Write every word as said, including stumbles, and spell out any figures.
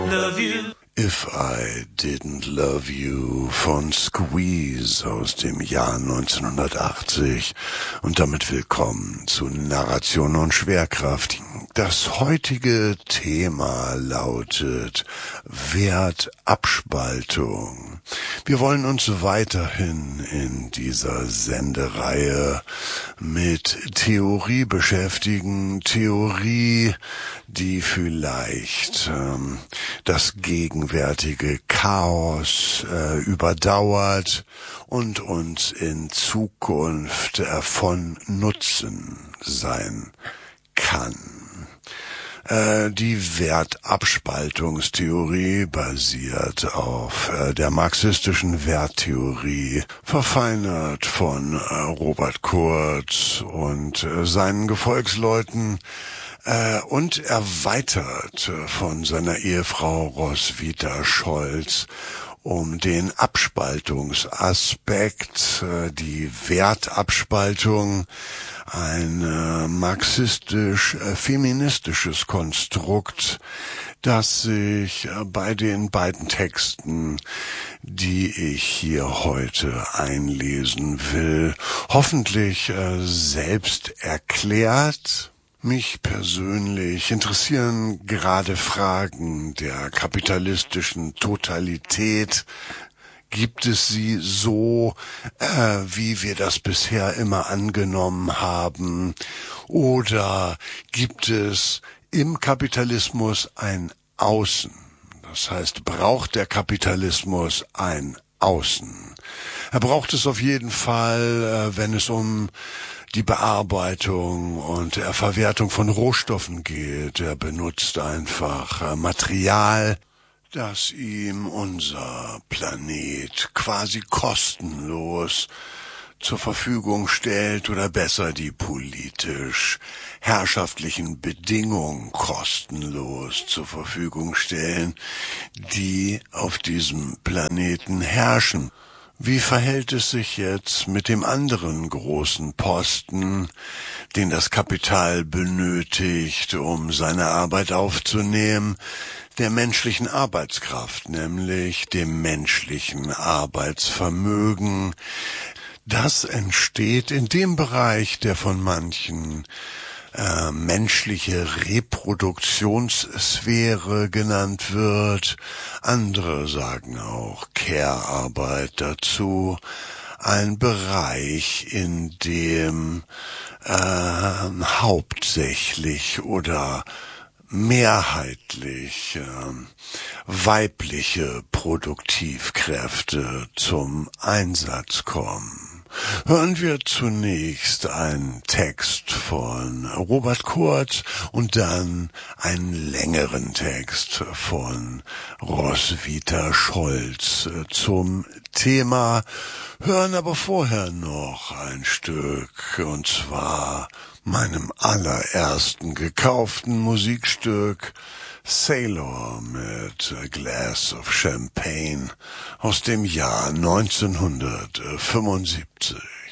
love you. If I Didn't Love You von Squeeze aus dem Jahr neunzehnhundertachtzig. Und damit willkommen zu Narration und Schwerkraft. Das heutige Thema lautet Wertabspaltung. Wir wollen uns weiterhin in dieser Sendereihe mit Theorie beschäftigen. Theorie, die vielleicht ähm, das gegenwärtige Chaos äh, überdauert und uns in Zukunft äh, von Nutzen sein kann. Äh, die Wertabspaltungstheorie basiert auf äh, der marxistischen Werttheorie, verfeinert von äh, Robert Kurz und äh, seinen Gefolgsleuten, Äh, und erweitert äh, von seiner Ehefrau Roswitha Scholz um den Abspaltungsaspekt, äh, die Wertabspaltung, ein äh, marxistisch-feministisches Konstrukt, das sich äh, bei den beiden Texten, die ich hier heute einlesen will, hoffentlich äh, selbst erklärt. Mich persönlich interessieren gerade Fragen der kapitalistischen Totalität. Gibt es sie so, äh, wie wir das bisher immer angenommen haben? Oder gibt es im Kapitalismus ein Außen? Das heißt, braucht der Kapitalismus ein Außen? Er braucht es auf jeden Fall, äh, wenn es um die Bearbeitung und der Verwertung von Rohstoffen geht. Er benutzt einfach Material, das ihm unser Planet quasi kostenlos zur Verfügung stellt, oder besser die politisch herrschaftlichen Bedingungen kostenlos zur Verfügung stellen, die auf diesem Planeten herrschen. Wie verhält es sich jetzt mit dem anderen großen Posten, den das Kapital benötigt, um seine Arbeit aufzunehmen, der menschlichen Arbeitskraft, nämlich dem menschlichen Arbeitsvermögen? Das entsteht in dem Bereich, der von manchen Äh, menschliche Reproduktionssphäre genannt wird. Andere sagen auch Care-Arbeit dazu. Ein Bereich, in dem äh, hauptsächlich oder mehrheitlich äh, weibliche Produktivkräfte zum Einsatz kommen. Hören wir zunächst einen Text von Robert Kurz und dann einen längeren Text von Roswitha Scholz zum Thema, hören aber vorher noch ein Stück, und zwar meinem allerersten gekauften Musikstück, Sailor mit A Glass of Champagne aus dem Jahr neunzehnhundertfünfundsiebzig.